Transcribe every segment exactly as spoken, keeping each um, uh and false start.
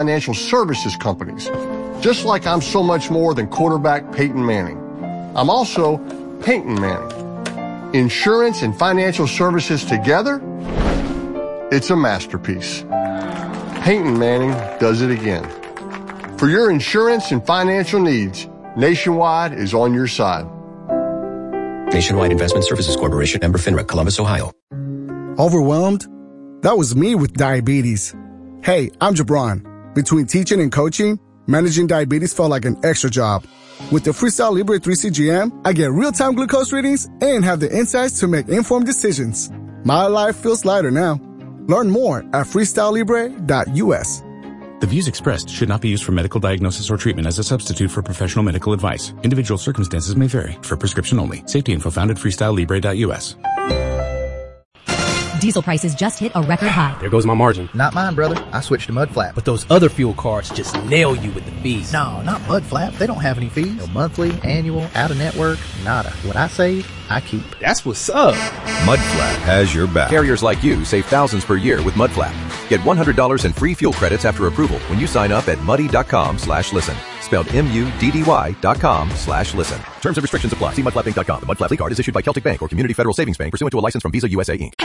financial services companies. Just like I'm so much more than quarterback Peyton Manning. I'm also Peyton Manning. Insurance and financial services together, it's a masterpiece. Peyton Manning does it again. For your insurance and financial needs, Nationwide is on your side. Nationwide Investment Services Corporation, member FINRA, Columbus, Ohio. Overwhelmed? That was me with diabetes. Hey, I'm Jabron. Between teaching and coaching, managing diabetes felt like an extra job. With the Freestyle Libre three C G M, I get real-time glucose readings and have the insights to make informed decisions. My life feels lighter now. Learn more at freestyle libre dot u s. The views expressed should not be used for medical diagnosis or treatment as a substitute for professional medical advice. Individual circumstances may vary. For prescription only. Safety info found at freestyle libre dot u s. Diesel prices just hit a record high. There goes my margin. Not mine, brother. I switched to Mudflap. But those other fuel cards just nail you with the fees. No, not Mudflap. They don't have any fees. No monthly, annual, out-of-network, nada. What I save, I keep. That's what's up. Mudflap has your back. Carriers like you save thousands per year with Mudflap. Get one hundred dollars in free fuel credits after approval when you sign up at muddy.com slash listen. Spelled M-U-D-D-Y dot com slash listen. Terms and restrictions apply. See mudflap inc dot com. The Mudflap League card is issued by Celtic Bank or Community Federal Savings Bank pursuant to a license from Visa U S A Incorporated.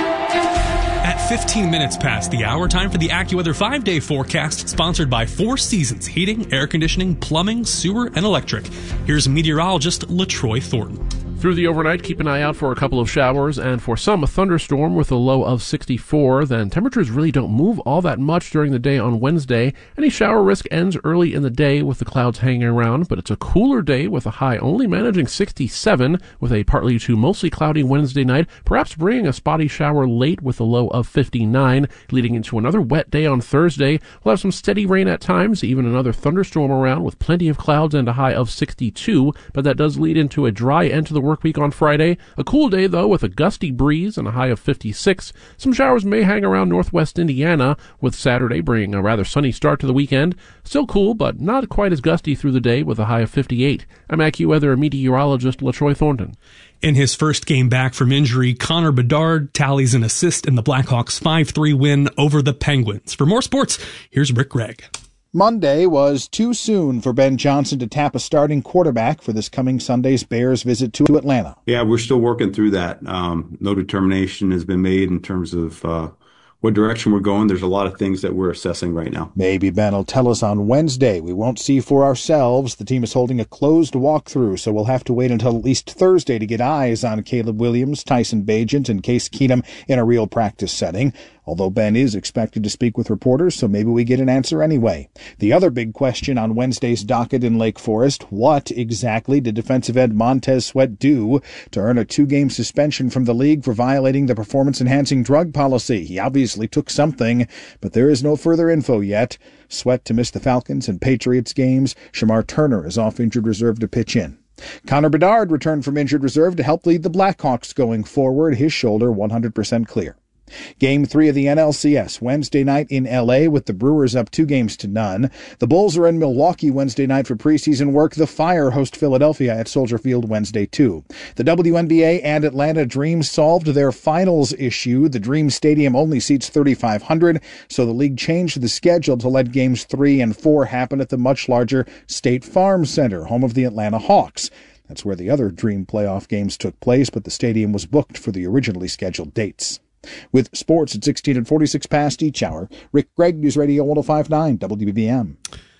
At fifteen minutes past the hour, time for the AccuWeather five-day forecast, sponsored by Four Seasons Heating, Air Conditioning, Plumbing, Sewer, and Electric. Here's meteorologist LaTroy Thornton. Through the overnight, keep an eye out for a couple of showers and for some a thunderstorm with a low of sixty-four. Then temperatures really don't move all that much during the day on Wednesday. Any shower risk ends early in the day with the clouds hanging around, but it's a cooler day with a high only managing sixty-seven with a partly to mostly cloudy Wednesday night, perhaps bringing a spotty shower late with a low of fifty-nine, leading into another wet day on Thursday. We'll have some steady rain at times, even another thunderstorm around with plenty of clouds and a high of sixty-two, but that does lead into a dry end to the work week on Friday. A cool day, though, with a gusty breeze and a high of fifty-six. Some showers may hang around northwest Indiana, with Saturday bringing a rather sunny start to the weekend. Still cool, but not quite as gusty through the day with a high of fifty-eight. I'm AccuWeather meteorologist LaTroy Thornton. In his first game back from injury, Connor Bedard tallies an assist in the Blackhawks' five three win over the Penguins. For more sports, here's Rick Gregg. Monday was too soon for Ben Johnson to tap a starting quarterback for this coming Sunday's Bears visit to Atlanta. Yeah, we're still working through that. Um, no determination has been made in terms of uh, what direction we're going. There's a lot of things that we're assessing right now. Maybe Ben will tell us on Wednesday. We won't see for ourselves. The team is holding a closed walkthrough, so we'll have to wait until at least Thursday to get eyes on Caleb Williams, Tyson Bagent, and Case Keenum in a real practice setting. Although Ben is expected to speak with reporters, so maybe we get an answer anyway. The other big question on Wednesday's docket in Lake Forest, what exactly did defensive end Montez Sweat do to earn a two-game suspension from the league for violating the performance-enhancing drug policy? He obviously took something, but there is no further info yet. Sweat to miss the Falcons and Patriots games. Shamar Turner is off injured reserve to pitch in. Connor Bedard returned from injured reserve to help lead the Blackhawks going forward, his shoulder one hundred percent clear. Game three of the N L C S Wednesday night in L A with the Brewers up two games to none. The Bulls are in Milwaukee Wednesday night for preseason work. The Fire host Philadelphia at Soldier Field Wednesday too. The W N B A and Atlanta Dream solved their finals issue. The Dream Stadium only seats thirty-five hundred, so the league changed the schedule to let games three and four happen at the much larger State Farm Center, home of the Atlanta Hawks. That's where the other Dream playoff games took place, but the stadium was booked for the originally scheduled dates. With sports at sixteen and forty-six past each hour, Rick Gregg, News Radio one oh five point nine, W B B M.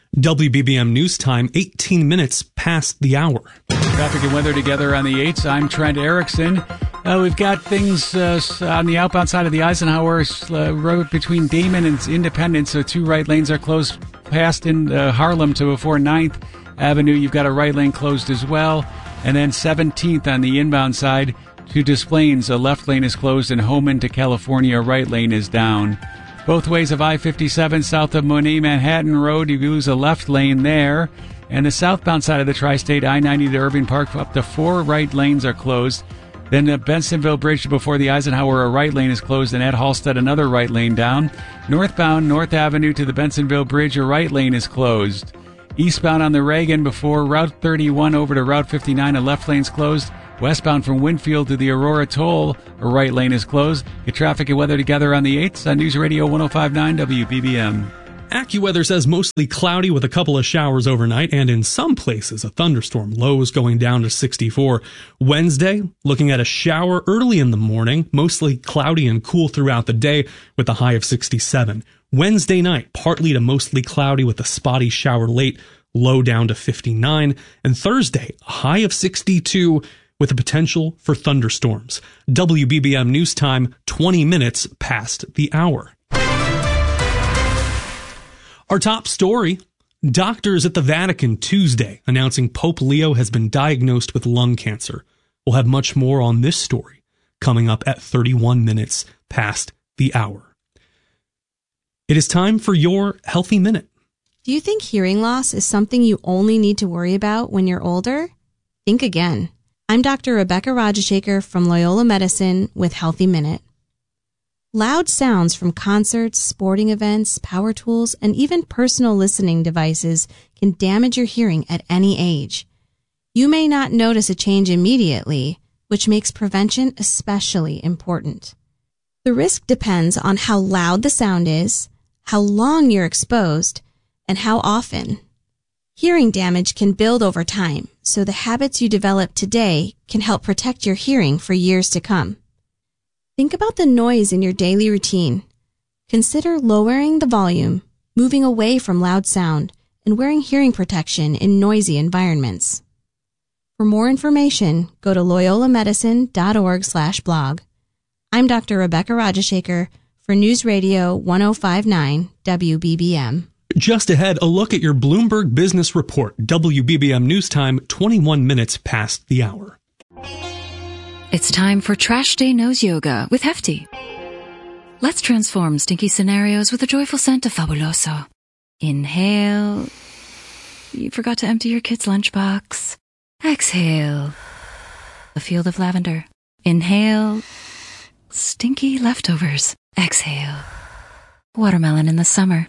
W B B M News Time, eighteen minutes past the hour. Traffic and weather together on the eights. I'm Trent Erickson. Uh, we've got things uh, on the outbound side of the Eisenhower uh, Road between Damon and Independence, so two right lanes are closed past in uh, Harlem to before ninth Avenue. You've got a right lane closed as well. And then seventeenth on the inbound side to Des Plaines, a left lane is closed, and Homan to California, right lane is down. Both ways of I fifty-seven south of Monet Manhattan Road, you lose a left lane there. And the southbound side of the Tri-State, I ninety to Irving Park, up to four right lanes are closed. Then the Bensonville Bridge before the Eisenhower, a right lane is closed, and at Halstead, another right lane down. Northbound North Avenue to the Bensonville Bridge, a right lane is closed. Eastbound on the Reagan before Route thirty-one over to Route fifty-nine, a left lane's closed. Westbound from Winfield to the Aurora Toll, a right lane is closed. Get traffic and weather together on the eights on News Radio one oh five point nine W B B M. AccuWeather says mostly cloudy with a couple of showers overnight, and in some places a thunderstorm. Lows going down to sixty-four. Wednesday, looking at a shower early in the morning, mostly cloudy and cool throughout the day with a high of sixty-seven. Wednesday night, partly to mostly cloudy with a spotty shower late, low down to fifty-nine. And Thursday, a high of sixty-two with a potential for thunderstorms. W B B M News Time, twenty minutes past the hour. Our top story, doctors at the Vatican Tuesday announcing Pope Leo has been diagnosed with lung cancer. We'll have much more on this story coming up at thirty-one minutes past the hour. It is time for your Healthy Minute. Do you think hearing loss is something you only need to worry about when you're older? Think again. I'm Doctor Rebecca Rajashekhar from Loyola Medicine with Healthy Minute. Loud sounds from concerts, sporting events, power tools, and even personal listening devices can damage your hearing at any age. You may not notice a change immediately, which makes prevention especially important. The risk depends on how loud the sound is, how long you're exposed, and how often. Hearing damage can build over time, so the habits you develop today can help protect your hearing for years to come. Think about the noise in your daily routine. Consider lowering the volume, moving away from loud sound, and wearing hearing protection in noisy environments. For more information, go to loyola medicine dot org slash blog. I'm Doctor Rebecca Rajashekhar for News Radio ten fifty-nine W B B M. Just ahead, a look at your Bloomberg Business Report. W B B M News Time, twenty-one minutes past the hour. It's time for Trash Day Nose Yoga with Hefty. Let's transform stinky scenarios with a joyful scent of Fabuloso. Inhale. You forgot to empty your kid's lunchbox. Exhale. A field of lavender. Inhale. Stinky leftovers. Exhale. Watermelon in the summer.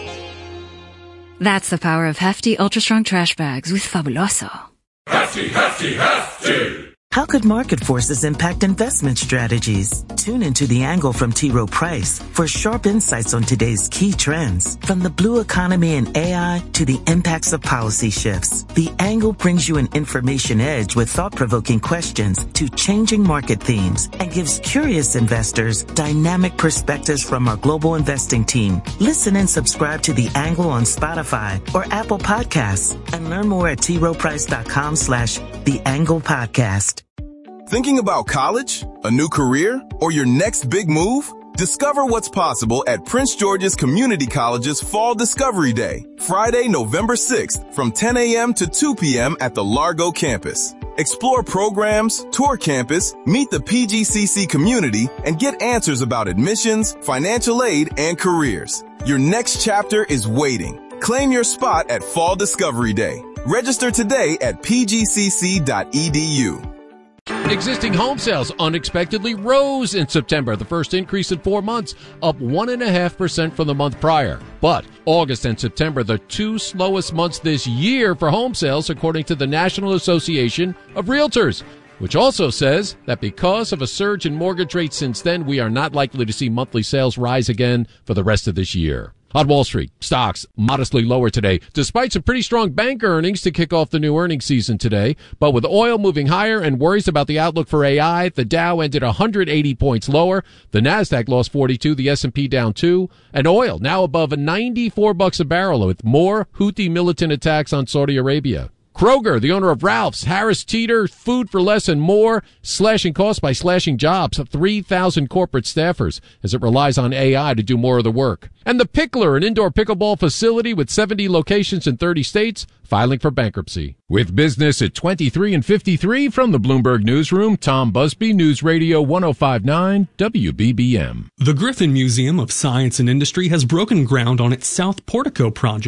That's the power of Hefty Ultra Strong Trash Bags with Fabuloso. Hefty, Hefty, Hefty! How could market forces impact investment strategies? Tune into The Angle from T. Rowe Price for sharp insights on today's key trends. From the blue economy and A I to the impacts of policy shifts, The Angle brings you an information edge with thought-provoking questions to changing market themes and gives curious investors dynamic perspectives from our global investing team. Listen and subscribe to The Angle on Spotify or Apple Podcasts and learn more at troprice.com slash The Angle Podcast. Thinking about college, a new career, or your next big move? Discover what's possible at Prince George's Community College's Fall Discovery Day, Friday, November sixth, from ten a.m. to two p.m. at the Largo campus. Explore programs, tour campus, meet the P G C C community, and get answers about admissions, financial aid, and careers. Your next chapter is waiting. Claim your spot at Fall Discovery Day. Register today at p g c c dot e d u. Existing home sales unexpectedly rose in September, the first increase in four months, up one point five percent from the month prior. But August and September, the two slowest months this year for home sales, according to the National Association of Realtors, which also says that because of a surge in mortgage rates since then, we are not likely to see monthly sales rise again for the rest of this year. On Wall Street, stocks modestly lower today, despite some pretty strong bank earnings to kick off the new earnings season today. But with oil moving higher and worries about the outlook for A I, the Dow ended one hundred eighty points lower. The Nasdaq lost forty-two, the S and P down two, and oil now above ninety-four bucks a barrel with more Houthi militant attacks on Saudi Arabia. Kroger, the owner of Ralph's, Harris Teeter, Food for Less and more, slashing costs by slashing jobs of three thousand corporate staffers as it relies on A I to do more of the work. And the Pickler, an indoor pickleball facility with seventy locations in thirty states, filing for bankruptcy. With business at twenty-three and fifty-three from the Bloomberg Newsroom, Tom Busby, News Radio ten fifty-nine W B B M. The Griffin Museum of Science and Industry has broken ground on its South Portico project.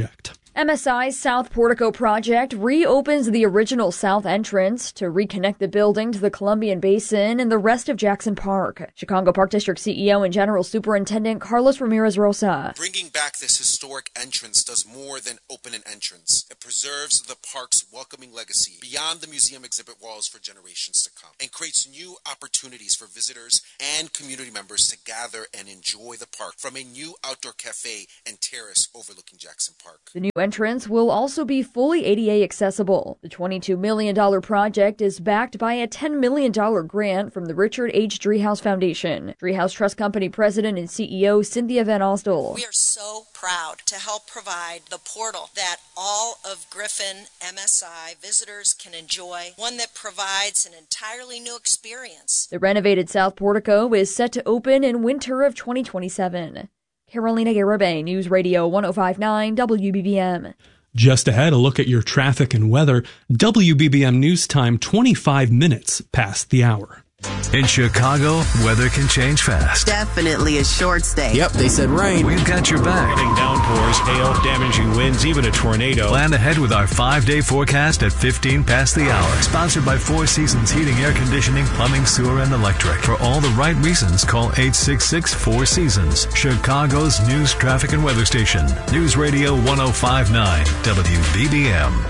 M S I's South Portico project reopens the original south entrance to reconnect the building to the Columbian Basin and the rest of Jackson Park. Chicago Park District C E O and General Superintendent Carlos Ramirez Rosa. Bringing back this historic entrance does more than open an entrance. It preserves the park's welcoming legacy beyond the museum exhibit walls for generations to come and creates new opportunities for visitors and community members to gather and enjoy the park from a new outdoor cafe and terrace overlooking Jackson Park. The new entrance will also be fully A D A accessible. The twenty-two million dollars project is backed by a ten million dollars grant from the Richard H. Driehaus Foundation. Driehaus Trust Company President and C E O Cynthia Van Osdol. We are so proud to help provide the portal that all of Griffin M S I visitors can enjoy, one that provides an entirely new experience. The renovated South Portico is set to open in winter of twenty twenty-seven. Carolina Garibay, News Radio one oh five point nine W B B M. Just ahead, a look at your traffic and weather. W B B M News Time, twenty-five minutes past the hour. In Chicago, weather can change fast. Definitely a short stay. Yep, they said rain. We've got your back. Hitting downpours, hail, damaging winds, even a tornado. Plan ahead with our five-day forecast at fifteen past the hour. Sponsored by Four Seasons Heating, Air Conditioning, Plumbing, Sewer, and Electric. For all the right reasons, call eight six six, four seasons. Chicago's news, traffic, and weather station. News Radio one oh five point nine W B B M.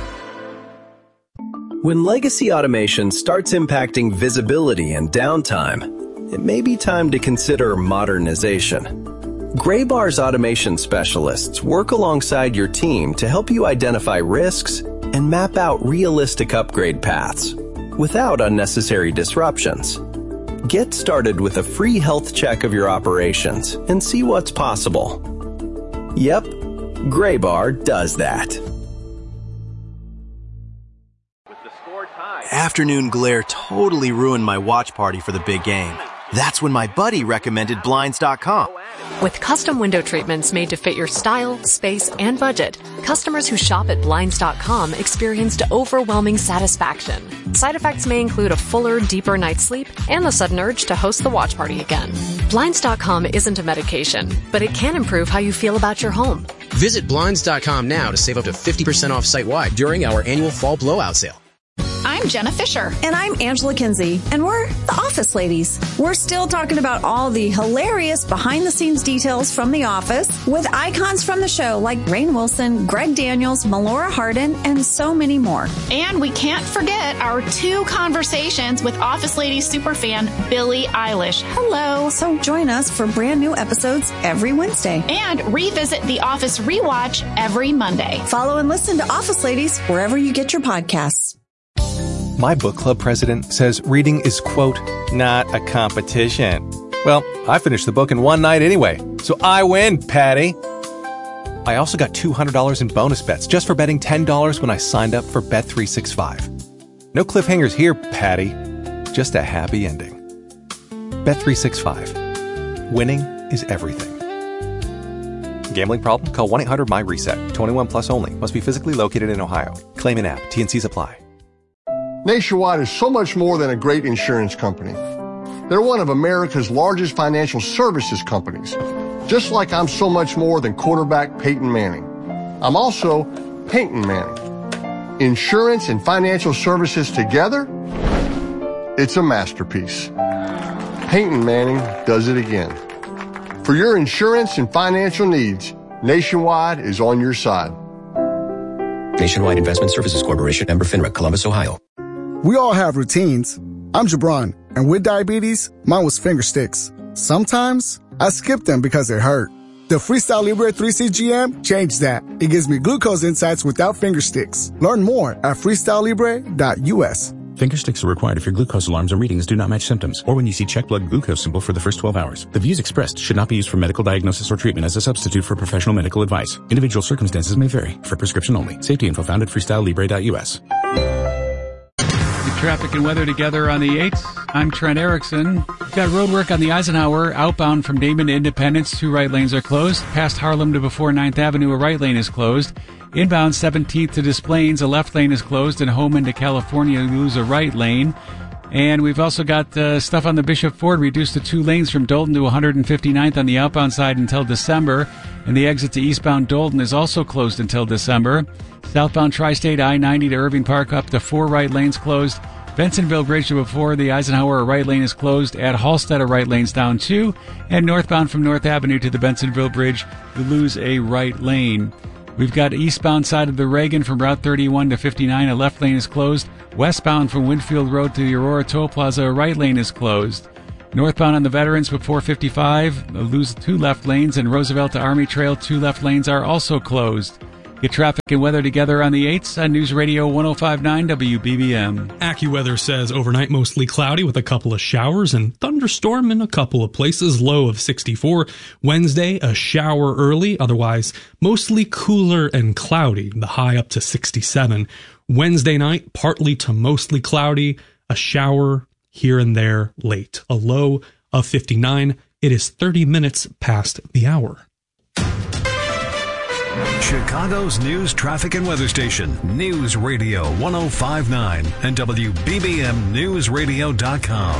When legacy automation starts impacting visibility and downtime, it may be time to consider modernization. Graybar's automation specialists work alongside your team to help you identify risks and map out realistic upgrade paths without unnecessary disruptions. Get started with a free health check of your operations and see what's possible. Yep, Graybar does that. Afternoon glare totally ruined my watch party for the big game. That's when my buddy recommended Blinds dot com. With custom window treatments made to fit your style, space, and budget, customers who shop at Blinds dot com experienced overwhelming satisfaction. Side effects may include a fuller, deeper night's sleep and the sudden urge to host the watch party again. Blinds dot com isn't a medication, but it can improve how you feel about your home. Visit Blinds dot com now to save up to fifty percent off site-wide during our annual fall blowout sale. I'm Jenna Fisher. And I'm Angela Kinsey. And we're the Office Ladies. We're still talking about all the hilarious behind-the-scenes details from The Office with icons from the show like Rainn Wilson, Greg Daniels, Melora Hardin, and so many more. And we can't forget our two conversations with Office Ladies superfan Billie Eilish. Hello. So join us for brand new episodes every Wednesday. And revisit The Office Rewatch every Monday. Follow and listen to Office Ladies wherever you get your podcasts. My book club president says reading is, quote, not a competition. Well, I finished the book in one night anyway, so I win, Patty. I also got two hundred dollars in bonus bets just for betting ten dollars when I signed up for Bet three sixty-five. No cliffhangers here, Patty. Just a happy ending. Bet three sixty-five. Winning is everything. Gambling problem? Call one eight hundred M Y reset. twenty-one plus only. Must be physically located in Ohio. Claim in app. T and C's apply. Nationwide is so much more than a great insurance company. They're one of America's largest financial services companies, just like I'm so much more than quarterback Peyton Manning. I'm also Peyton Manning. Insurance and financial services together, it's a masterpiece. Peyton Manning does it again. For your insurance and financial needs, Nationwide is on your side. Nationwide Investment Services Corporation, member FINRA, Columbus, Ohio. We all have routines. I'm Jabron, and with diabetes, mine was finger sticks. Sometimes I skip them because they hurt. The Freestyle Libre three C G M changed that. It gives me glucose insights without finger sticks. Learn more at freestyle libre dot U S. Finger sticks are required if your glucose alarms or readings do not match symptoms, or when you see check blood glucose symbol for the first twelve hours. The views expressed should not be used for medical diagnosis or treatment as a substitute for professional medical advice. Individual circumstances may vary. For prescription only. Safety info found at freestyle libre dot U S. Traffic and weather together on the eighth. I'm Trent Erickson. We've got road work on the Eisenhower. Outbound from Damon to Independence, two right lanes are closed. Past Harlem to before ninth Avenue, a right lane is closed. Inbound seventeenth to Des Plaines, a left lane is closed. And Homan to California, you lose a right lane. And we've also got uh, stuff on the Bishop Ford reduced to two lanes from Dolton to one hundred fifty-ninth on the outbound side until December. And the exit to eastbound Dolton is also closed until December. Southbound Tri-State I ninety to Irving Park up to four right lanes closed. Bensonville Bridge to before the Eisenhower, a right lane is closed. At Hallstead, a right lane's down two. And northbound from North Avenue to the Bensonville Bridge, you lose a right lane. We've got eastbound side of the Reagan from Route thirty-one to fifty-nine, a left lane is closed. Westbound from Winfield Road to the Aurora Toll Plaza, a right lane is closed. Northbound on the Veterans before fifty-five, lose two left lanes. And Roosevelt to Army Trail, two left lanes are also closed. Get traffic and weather together on the eights on News Radio one oh five point nine W B B M. AccuWeather says overnight mostly cloudy with a couple of showers and thunderstorm in a couple of places, low of sixty-four. Wednesday, a shower early, otherwise mostly cooler and cloudy, the high up to sixty-seven. Wednesday night, partly to mostly cloudy, a shower here and there late, a low of fifty-nine. It is thirty minutes past the hour. Chicago's news, traffic, and weather station, News Radio one oh five point nine and W B B M News Radio dot com.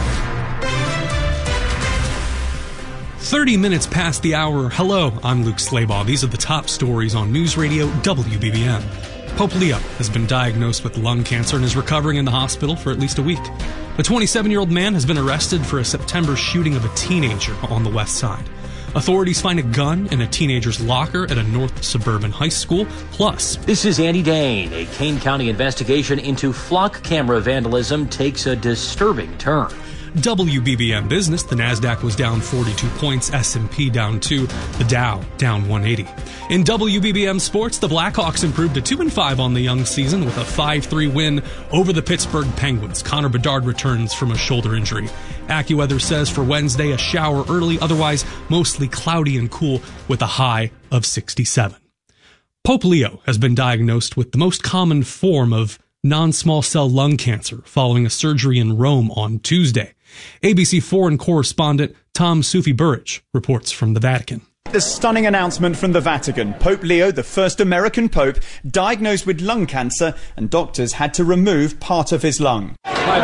thirty minutes past the hour. Hello, I'm Luke Slaybaugh. These are the top stories on News Radio W B B M. Pope Leo has been diagnosed with lung cancer and is recovering in the hospital for at least a week. A twenty-seven-year-old man has been arrested for a September shooting of a teenager on the west side. Authorities find a gun in a teenager's locker at a north suburban high school. Plus, this is Andy Dane. A Kane County investigation into flock camera vandalism takes a disturbing turn. W B B M Business, the Nasdaq was down forty-two points, S and P down two, the Dow down one eighty. In W B B M Sports, the Blackhawks improved to two and five on the young season with a five three win over the Pittsburgh Penguins. Connor Bedard returns from a shoulder injury. AccuWeather says for Wednesday, a shower early, otherwise mostly cloudy and cool with a high of sixty-seven. Pope Leo has been diagnosed with the most common form of non-small cell lung cancer following a surgery in Rome on Tuesday. A B C foreign correspondent Tom Sufi-Burridge reports from the Vatican. The stunning announcement from the Vatican. Pope Leo, the first American pope, diagnosed with lung cancer, and doctors had to remove part of his lung.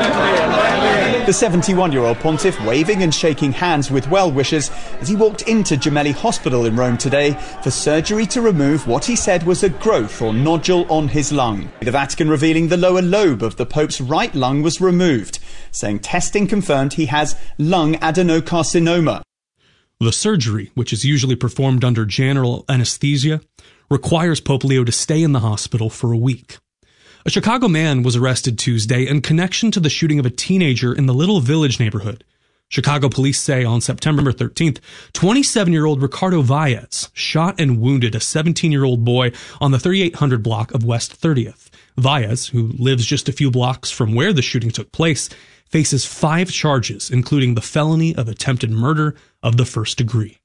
The seventy-one-year-old pontiff waving and shaking hands with well-wishers as he walked into Gemelli Hospital in Rome today for surgery to remove what he said was a growth or nodule on his lung. The Vatican revealing the lower lobe of the Pope's right lung was removed, saying testing confirmed he has lung adenocarcinoma. The surgery, which is usually performed under general anesthesia, requires Pope Leo to stay in the hospital for a week. A Chicago man was arrested Tuesday in connection to the shooting of a teenager in the Little Village neighborhood. Chicago police say on September thirteenth, twenty-seven-year-old Ricardo Valles shot and wounded a seventeen-year-old boy on the thirty-eight hundred block of West thirtieth. Valles, who lives just a few blocks from where the shooting took place, faces five charges, including the felony of attempted murder of the first degree.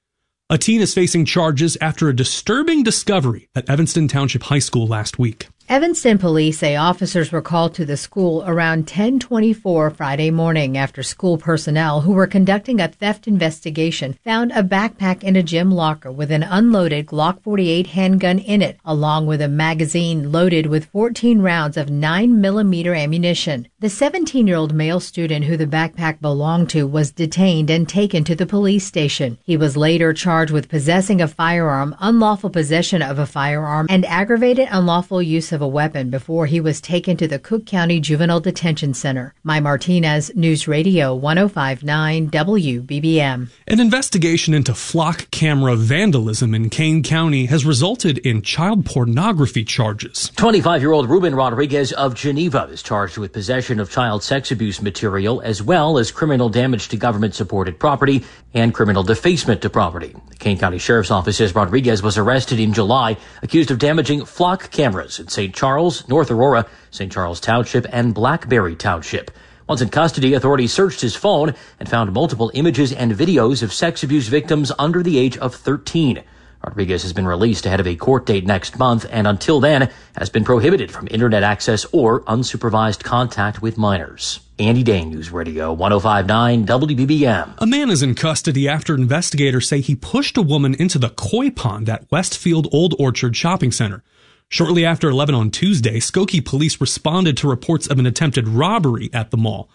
A teen is facing charges after a disturbing discovery at Evanston Township High School last week. Evanston police say officers were called to the school around ten twenty-four Friday morning after school personnel who were conducting a theft investigation found a backpack in a gym locker with an unloaded Glock forty-eight handgun in it, along with a magazine loaded with fourteen rounds of nine millimeter ammunition. The seventeen-year-old male student who the backpack belonged to was detained and taken to the police station. He was later charged with possessing a firearm, unlawful possession of a firearm, and aggravated unlawful use of of a weapon before he was taken to the Cook County Juvenile Detention Center. Mai Martinez, News Radio one oh five point nine W B B M. An investigation into flock camera vandalism in Kane County has resulted in child pornography charges. twenty-five-year-old Ruben Rodriguez of Geneva is charged with possession of child sex abuse material as well as criminal damage to government-supported property and criminal defacement to property. The Kane County Sheriff's Office says Rodriguez was arrested in July, accused of damaging flock cameras in Saint Charles, North Aurora, Saint Charles Township, and Blackberry Township. Once in custody, authorities searched his phone and found multiple images and videos of sex abuse victims under the age of thirteen. Rodriguez has been released ahead of a court date next month and until then has been prohibited from internet access or unsupervised contact with minors. Andy Dane, News Radio one oh five point nine W B B M. A man is in custody after investigators say he pushed a woman into the koi pond at Westfield Old Orchard Shopping Center. Shortly after eleven on Tuesday, Skokie police responded to reports of an attempted robbery at the mall.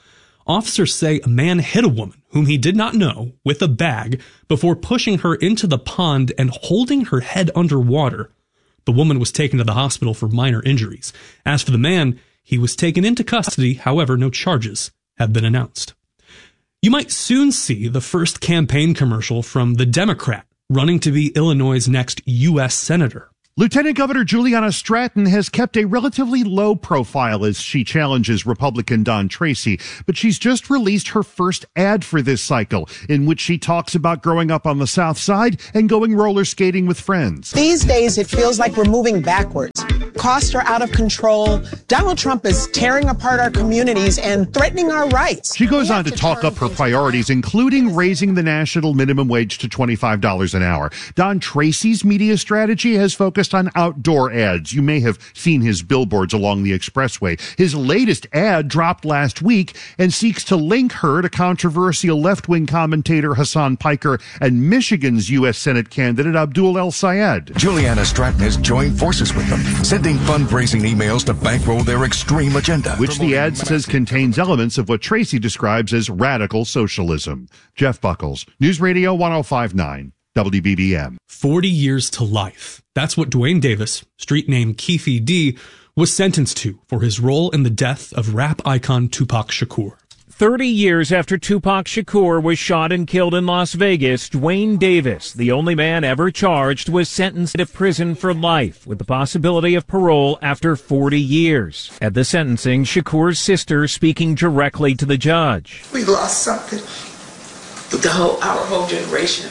Officers say a man hit a woman whom he did not know with a bag before pushing her into the pond and holding her head underwater. The woman was taken to the hospital for minor injuries. As for the man, he was taken into custody. However, no charges have been announced. You might soon see the first campaign commercial from the Democrat running to be Illinois' next U S senator. Lieutenant Governor Juliana Stratton has kept a relatively low profile as she challenges Republican Don Tracy, but she's just released her first ad for this cycle, in which she talks about growing up on the South Side and going roller skating with friends. These days, it feels like we're moving backwards. Costs are out of control. Donald Trump is tearing apart our communities and threatening our rights. She goes on to talk up her priorities, including raising the national minimum wage to twenty-five dollars an hour. Don Tracy's media strategy has focused on outdoor ads. You may have seen his billboards along the expressway. His latest ad dropped last week and seeks to link her to controversial left-wing commentator Hassan Piker and Michigan's U S Senate candidate Abdul El Sayed. Juliana Stratton has joined forces with them, sending fundraising emails to bankroll their extreme agenda. Which the ad says contains elements of what Tracy describes as radical socialism. Jeff Buckles, News Radio one oh five point nine. W B B M. forty years to life. That's what Dwayne Davis, street name Keefe D, was sentenced to for his role in the death of rap icon Tupac Shakur. thirty years after Tupac Shakur was shot and killed in Las Vegas, Dwayne Davis, the only man ever charged, was sentenced to prison for life with the possibility of parole after forty years. At the sentencing, Shakur's sister speaking directly to the judge. We lost something with the whole, our whole generation.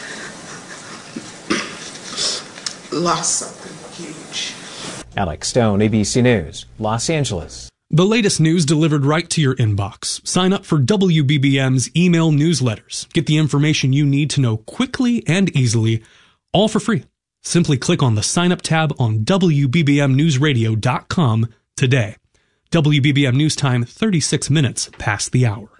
Lost something huge. Alex Stone, A B C News, Los Angeles. The latest news delivered right to your inbox. Sign up for W B B M's email newsletters. Get the information you need to know quickly and easily, all for free. Simply click on the sign up tab on W B B M news radio dot com today. W B B M News Time, thirty-six minutes past the hour.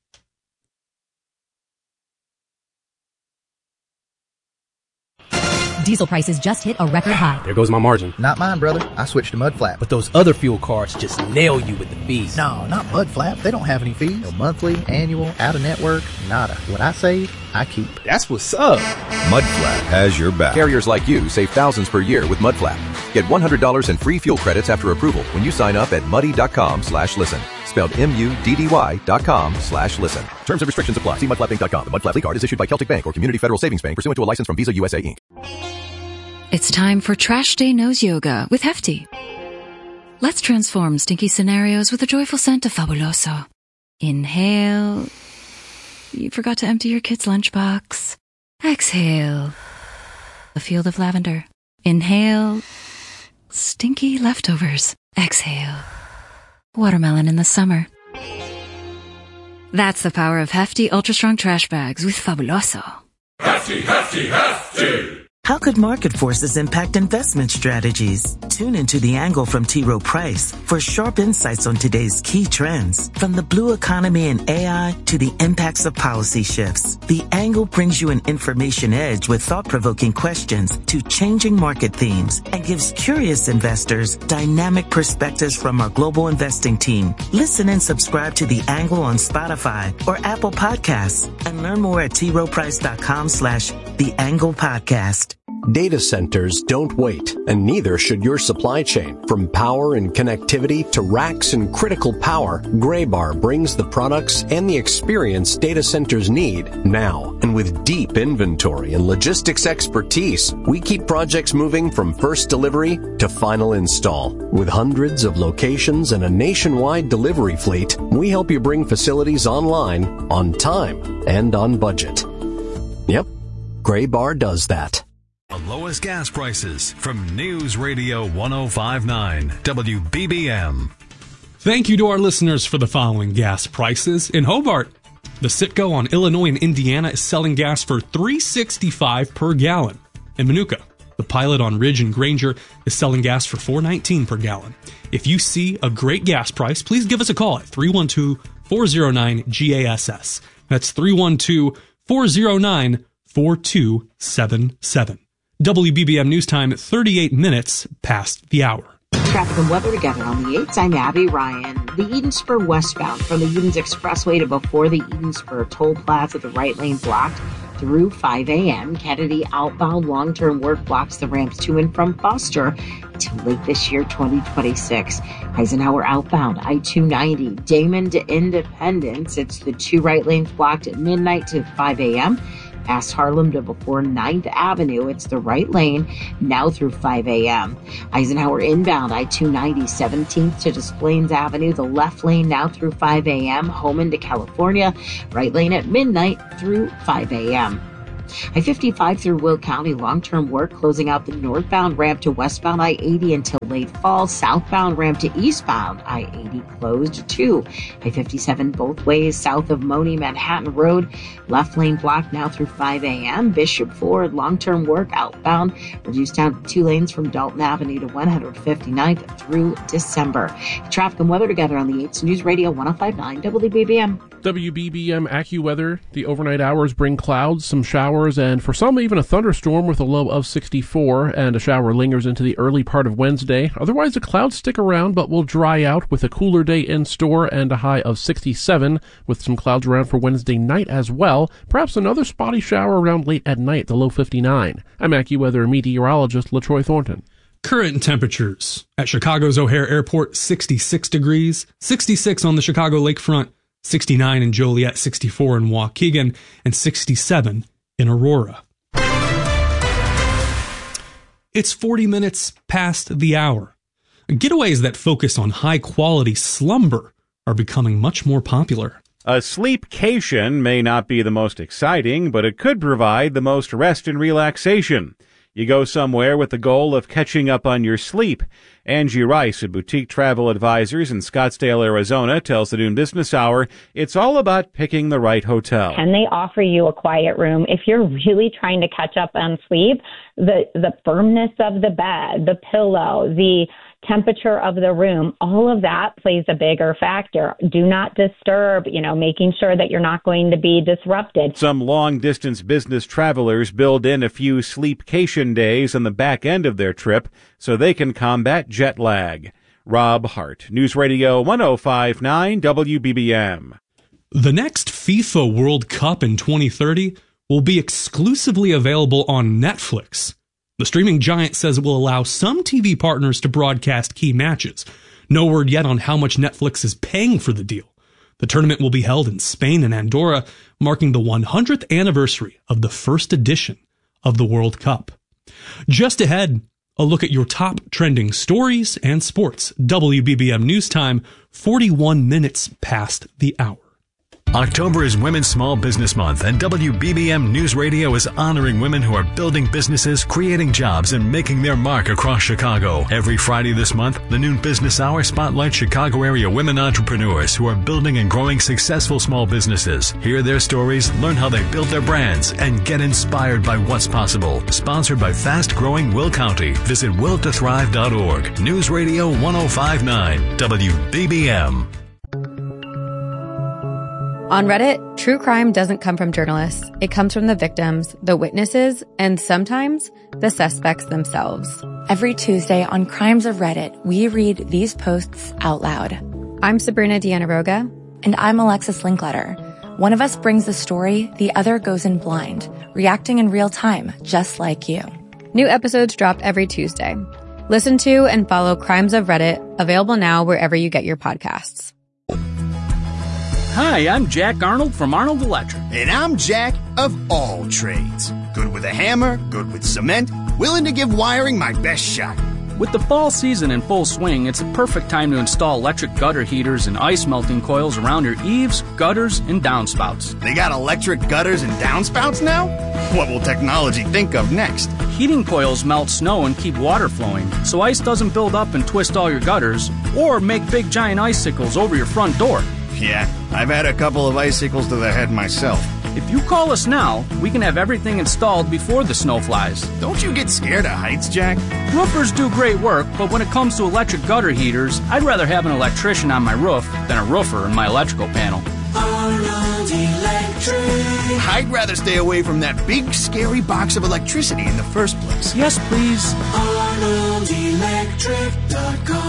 Diesel prices just hit a record high. There goes my margin. Not mine, brother. I switched to Mudflap. But those other fuel cards just nail you with the fees. No, not Mudflap. They don't have any fees. No monthly, annual, out-of-network, nada. What I save, I keep. That's what's up. Mudflap has your back. Carriers like you save thousands per year with Mudflap. Get one hundred dollars in free fuel credits after approval when you sign up at muddy.com slash listen. Spelled M-U-D-D-Y dot com slash listen. Terms and restrictions apply. See mudflap inc dot com. The Mudflap card is issued by Celtic Bank or Community Federal Savings Bank pursuant to a license from Visa U S A Incorporated. It's time for Trash Day Nose Yoga with Hefty. Let's transform stinky scenarios with a joyful scent of Fabuloso. Inhale. You forgot to empty your kid's lunchbox. Exhale. A field of lavender. Inhale. Stinky leftovers. Exhale. Watermelon in the summer. That's the power of Hefty Ultra Strong Trash Bags with Fabuloso. Hefty, Hefty, Hefty! How could market forces impact investment strategies? Tune into The Angle from T. Rowe Price for sharp insights on today's key trends. From the blue economy and A I to the impacts of policy shifts, The Angle brings you an information edge with thought-provoking questions to changing market themes and gives curious investors dynamic perspectives from our global investing team. Listen and subscribe to The Angle on Spotify or Apple Podcasts and learn more at t rowe price dot com slash The Angle Podcast. Data centers don't wait, and neither should your supply chain. From power and connectivity to racks and critical power, Graybar brings the products and the experience data centers need now. And with deep inventory and logistics expertise, we keep projects moving from first delivery to final install. With hundreds of locations and a nationwide delivery fleet, we help you bring facilities online, on time, and on budget. Yep, Graybar does that. The lowest gas prices from News Radio one oh five point nine W B B M. Thank you to our listeners for the following gas prices. In Hobart, the Citgo on Illinois and Indiana is selling gas for three dollars and sixty-five cents per gallon. In Manuka, the Pilot on Ridge and Granger is selling gas for four dollars and nineteen cents per gallon. If you see a great gas price, please give us a call at three one two, four oh nine, G A S S. That's three one two, four oh nine, four two seven seven. W B B M News Time, thirty-eight minutes past the hour. Traffic and weather together on the eights. I'm Abby Ryan. The Edenspur westbound from the Edens Expressway to before the Edenspur toll plaza, the right lane blocked through five a.m. Kennedy outbound long-term work blocks the ramps to and from Foster until late this year, twenty twenty-six. Eisenhower outbound I two ninety, Damon to Independence. It's the two right lanes blocked at midnight to five a.m. Past Harlem to before ninth Avenue. It's the right lane now through five a.m. Eisenhower inbound I two ninety, seventeenth to Des Plaines Avenue. The left lane now through five a.m. Home into California. Right lane at midnight through five a.m. I fifty-five through Will County, long-term work closing out the northbound ramp to westbound I eighty until late fall. Southbound ramp to eastbound I eighty closed too. I fifty-seven both ways south of Money Manhattan Road. Left lane blocked now through five a.m. Bishop Ford, long-term work outbound reduced down to two lanes from Dalton Avenue to one hundred fifty-ninth through December. Traffic and weather together on the eights News Radio one oh five point nine W B B M. W B B M AccuWeather. The overnight hours bring clouds, some showers, and for some even a thunderstorm with a low of sixty-four, and a shower lingers into the early part of Wednesday. Otherwise, the clouds stick around but will dry out with a cooler day in store and a high of sixty-seven, with some clouds around for Wednesday night as well. Perhaps another spotty shower around late at night, the low fifty-nine. I'm AccuWeather meteorologist LaTroy Thornton. Current temperatures at Chicago's O'Hare Airport, sixty-six degrees, sixty-six on the Chicago lakefront, sixty-nine in Joliet, sixty-four in Waukegan, and sixty-seven in Aurora. It's forty minutes past the hour. Getaways that focus on high-quality slumber are becoming much more popular. A sleepcation may not be the most exciting, but it could provide the most rest and relaxation. You go somewhere with the goal of catching up on your sleep. Angie Rice at Boutique Travel Advisors in Scottsdale, Arizona, tells the Noon Business Hour it's all about picking the right hotel. Can they offer you a quiet room? If you're really trying to catch up on sleep, the, the firmness of the bed, the pillow, the temperature of the room, all of that plays a bigger factor. Do not disturb, you know, making sure that you're not going to be disrupted. Some long-distance business travelers build in a few sleepcation days on the back end of their trip so they can combat jet lag. Rob Hart, News Radio one oh five point nine W B B M. The next FIFA World Cup in twenty thirty will be exclusively available on Netflix. The streaming giant says it will allow some T V partners to broadcast key matches. No word yet on how much Netflix is paying for the deal. The tournament will be held in Spain and Andorra, marking the one hundredth anniversary of the first edition of the World Cup. Just ahead, a look at your top trending stories and sports. W B B M News Time, forty-one minutes past the hour. October is Women's Small Business Month, and W B B M News Radio is honoring women who are building businesses, creating jobs, and making their mark across Chicago. Every Friday this month, the Noon Business Hour spotlights Chicago area women entrepreneurs who are building and growing successful small businesses. Hear their stories, learn how they built their brands, and get inspired by what's possible. Sponsored by fast-growing Will County. Visit will to thrive dot org. News Radio one oh five point nine W B B M. On Reddit, true crime doesn't come from journalists. It comes from the victims, the witnesses, and sometimes the suspects themselves. Every Tuesday on Crimes of Reddit, we read these posts out loud. I'm Sabrina Dianaroga. And I'm Alexis Linkletter. One of us brings the story, the other goes in blind, reacting in real time, just like you. New episodes drop every Tuesday. Listen to and follow Crimes of Reddit, available now wherever you get your podcasts. Hi, I'm Jack Arnold from Arnold Electric. And I'm Jack of all trades. Good with a hammer, good with cement, willing to give wiring my best shot. With the fall season in full swing, it's the perfect time to install electric gutter heaters and ice melting coils around your eaves, gutters, and downspouts. They got electric gutters and downspouts now? What will technology think of next? Heating coils melt snow and keep water flowing, so ice doesn't build up and twist all your gutters, or make big giant icicles over your front door. Yeah, I've had a couple of icicles to the head myself. If you call us now, we can have everything installed before the snow flies. Don't you get scared of heights, Jack? Roofers do great work, but when it comes to electric gutter heaters, I'd rather have an electrician on my roof than a roofer in my electrical panel. Arnold Electric. I'd rather stay away from that big, scary box of electricity in the first place. Yes, please. Arnold Electric dot com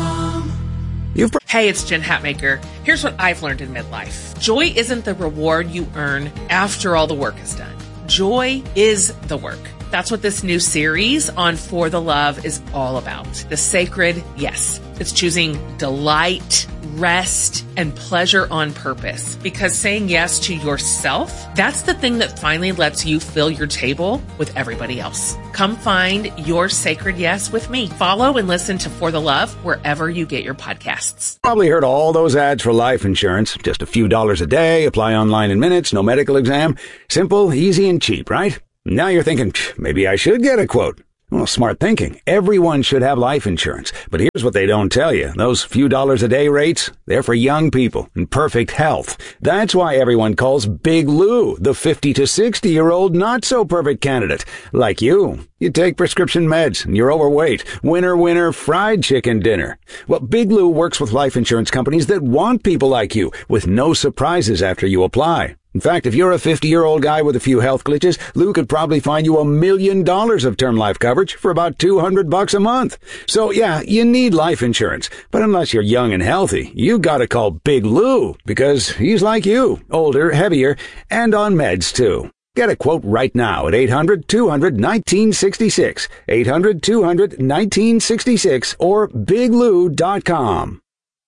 You've pro- Hey, it's Jen Hatmaker. Here's what I've learned in midlife. Joy isn't the reward you earn after all the work is done. Joy is the work. That's what this new series on For the Love is all about. The sacred yes. It's choosing delight, rest, and pleasure on purpose. Because saying yes to yourself, that's the thing that finally lets you fill your table with everybody else. Come find your sacred yes with me. Follow and listen to For the Love wherever you get your podcasts. Probably heard all those ads for life insurance. Just a few dollars a day, apply online in minutes, no medical exam. Simple, easy, and cheap, right? Now you're thinking, maybe I should get a quote. Well, smart thinking. Everyone should have life insurance. But here's what they don't tell you. Those few dollars a day rates, they're for young people in perfect health. That's why everyone calls Big Lou the fifty to sixty year old not so perfect candidate. Like you. You take prescription meds and you're overweight. Winner, winner, fried chicken dinner. Well, Big Lou works with life insurance companies that want people like you with no surprises after you apply. In fact, if you're a fifty-year-old guy with a few health glitches, Lou could probably find you a million dollars of term life coverage for about two hundred bucks a month. So yeah, you need life insurance. But unless you're young and healthy, you gotta call Big Lou because he's like you, older, heavier, and on meds too. Get a quote right now at eight hundred, two hundred, nineteen sixty-six, eight hundred, two hundred, nineteen sixty-six, or big lou dot com.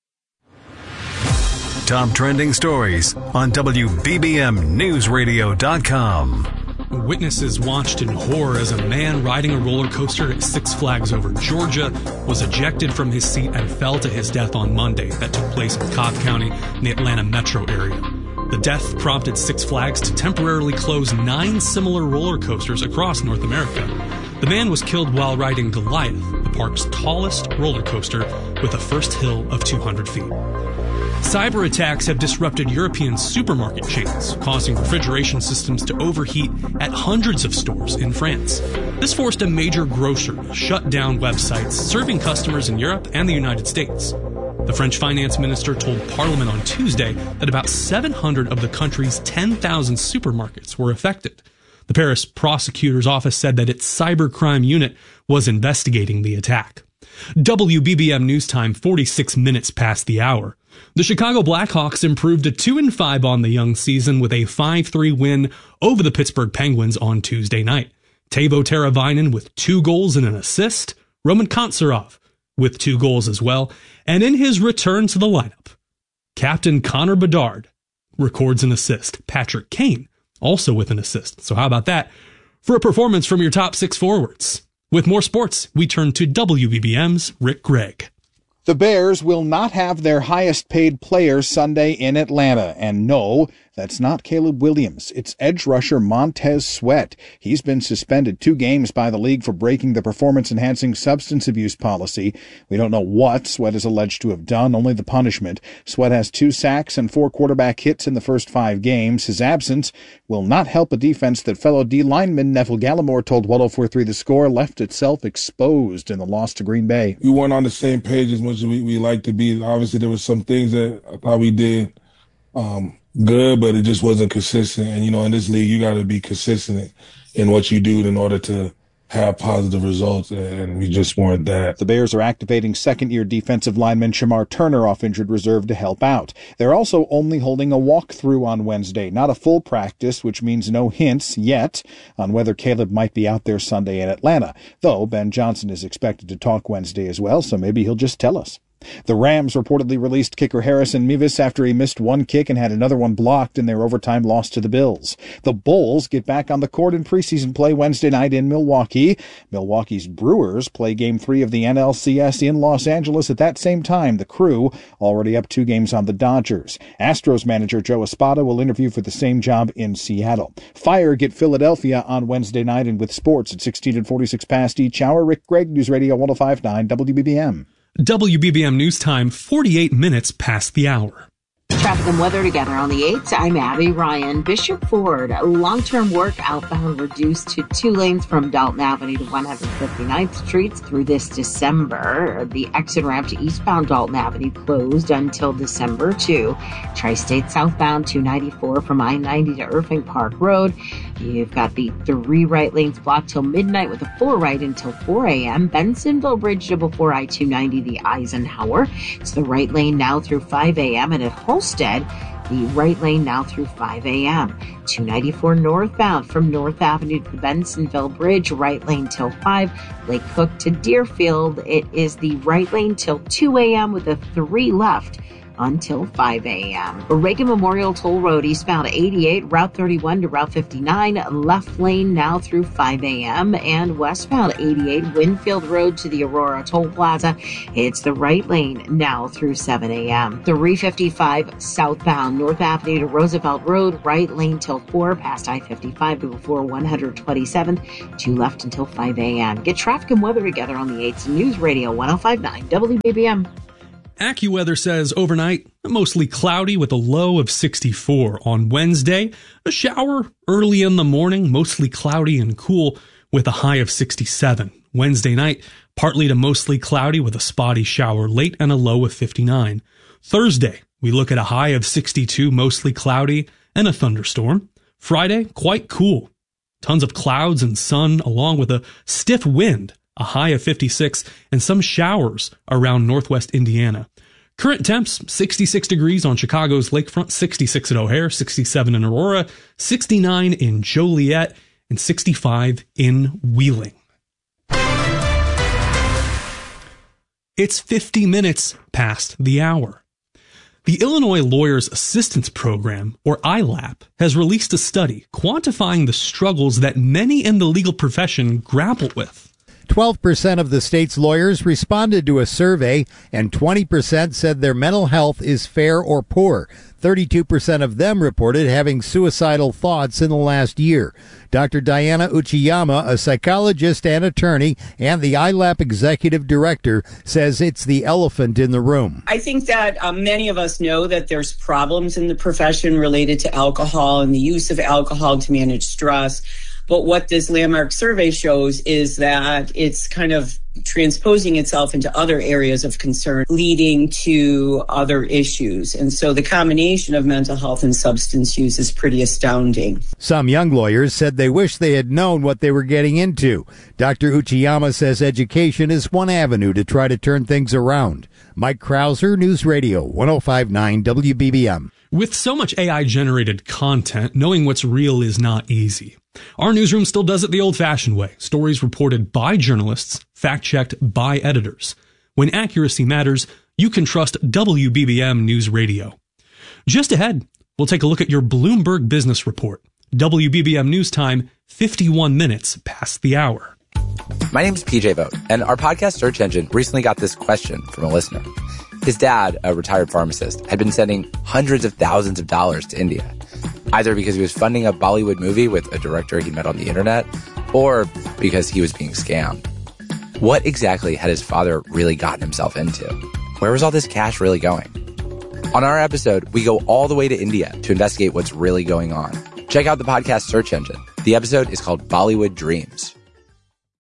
Top trending stories on W B B M News Radio dot com. Witnesses watched in horror as a man riding a roller coaster at Six Flags over Georgia was ejected from his seat and fell to his death on Monday. That took place in Cobb County in the Atlanta metro area. The death prompted Six Flags to temporarily close nine similar roller coasters across North America. The man was killed while riding Goliath, the park's tallest roller coaster with a first hill of two hundred feet. Cyber attacks have disrupted European supermarket chains, causing refrigeration systems to overheat at hundreds of stores in France. This forced a major grocer to shut down websites serving customers in Europe and the United States. The French finance minister told Parliament on Tuesday that about seven hundred of the country's ten thousand supermarkets were affected. The Paris prosecutor's office said that its cybercrime unit was investigating the attack. W B B M News Time, forty-six minutes past the hour. The Chicago Blackhawks improved to two and five on the young season with a five three win over the Pittsburgh Penguins on Tuesday night. Teuvo Teravainen with two goals and an assist, Roman Kantsarov with two goals as well, and in his return to the lineup, Captain Connor Bedard records an assist. Patrick Kane also with an assist. So how about that for a performance from your top six forwards? With more sports, we turn to W B B M's Rick Gregg. The Bears will not have their highest-paid player Sunday in Atlanta, and no, that's not Caleb Williams. It's edge rusher Montez Sweat. He's been suspended two games by the league for breaking the performance-enhancing substance abuse policy. We don't know what Sweat is alleged to have done, only the punishment. Sweat has two sacks and four quarterback hits in the first five games. His absence will not help a defense that fellow D lineman Neville Gallimore told one oh four three The Score left itself exposed in the loss to Green Bay. We weren't on the same page as much as we, we like to be. Obviously, there were some things that I thought we did um, good, but it just wasn't consistent. And, you know, in this league, you got to be consistent in what you do in order to have positive results, and we just weren't that. The Bears are activating second-year defensive lineman Shamar Turner off injured reserve to help out. They're also only holding a walkthrough on Wednesday, not a full practice, which means no hints yet on whether Caleb might be out there Sunday in Atlanta, though Ben Johnson is expected to talk Wednesday as well, so maybe he'll just tell us. The Rams reportedly released kicker Harrison Mevis after he missed one kick and had another one blocked in their overtime loss to the Bills. The Bulls get back on the court in preseason play Wednesday night in Milwaukee. Milwaukee's Brewers play Game three of the N L C S in Los Angeles at that same time. The Crew already up two games on the Dodgers. Astros manager Joe Espada will interview for the same job in Seattle. Fire get Philadelphia on Wednesday night, and with sports at sixteen and forty-six past each hour, Rick Gregg, News Radio one oh five point nine W B B M. W B B M News Time, forty-eight minutes past the hour. traffic and weather together on the eights. I'm Abby Ryan. Bishop Ford, long-term work outbound reduced to two lanes from Dalton Avenue to one hundred fifty-ninth Street through this December. The exit ramp to eastbound Dalton Avenue closed until December second. Tri-State southbound two ninety-four from I ninety to Irving Park Road. You've got the three right lanes blocked till midnight with a four right until four a.m. Bensonville Bridge to before I two ninety, the Eisenhower. It's the right lane now through five a.m. and at Holstead, the right lane now through five a.m. two ninety-four northbound from North Avenue to the Bensonville Bridge, right lane till five. Lake Cook to Deerfield, it is the right lane till two a.m. with a three left until five a.m. Reagan Memorial Toll Road eastbound eighty-eight, Route thirty-one to Route fifty-nine, left lane now through five a.m. and westbound eighty-eight, Winfield Road to the Aurora Toll Plaza. It's the right lane now through seven a.m. three fifty-five southbound North Avenue to Roosevelt Road, right lane till four, past I fifty-five to before one hundred twenty-seventh, two left until five a.m. Get traffic and weather together on the eights. News Radio one oh five point nine W B B M. AccuWeather says overnight, mostly cloudy with a low of sixty-four. On Wednesday, a shower early in the morning, mostly cloudy and cool with a high of sixty-seven. Wednesday night, partly to mostly cloudy with a spotty shower late and a low of fifty-nine. Thursday, we look at a high of sixty-two, mostly cloudy and a thunderstorm. Friday, quite cool. Tons of clouds and sun along with a stiff wind. A high of fifty-six and some showers around northwest Indiana. Current temps, sixty-six degrees on Chicago's lakefront, sixty-six at O'Hare, sixty-seven in Aurora, sixty-nine in Joliet, and sixty-five in Wheeling. It's fifty minutes past the hour. The Illinois Lawyers Assistance Program, or I LAP, has released a study quantifying the struggles that many in the legal profession grapple with. twelve percent of the state's lawyers responded to a survey, and twenty percent said their mental health is fair or poor. thirty-two percent of them reported having suicidal thoughts in the last year. Doctor Diana Uchiyama, a psychologist and attorney and the I LAP executive director, says it's the elephant in the room. I think that um, many of us know that there's problems in the profession related to alcohol and the use of alcohol to manage stress. But what this landmark survey shows is that it's kind of transposing itself into other areas of concern, leading to other issues. And so the combination of mental health and substance use is pretty astounding. Some young lawyers said they wish they had known what they were getting into. Doctor Uchiyama says education is one avenue to try to turn things around. Mike Krauser, News Radio one oh five point nine W B B M. With so much A I-generated content, knowing what's real is not easy. Our newsroom still does it the old-fashioned way. Stories reported by journalists, fact-checked by editors. When accuracy matters, you can trust W B B M News Radio. Just ahead, we'll take a look at your Bloomberg Business Report. W B B M News Time, fifty-one minutes past the hour. My name's P J Vogt, and our podcast search engine recently got this question from a listener. His dad, a retired pharmacist, had been sending hundreds of thousands of dollars to India, either because he was funding a Bollywood movie with a director he met on the internet, or because he was being scammed. What exactly had his father really gotten himself into? Where was all this cash really going? On our episode, we go all the way to India to investigate what's really going on. Check out the podcast search engine. The episode is called Bollywood Dreams.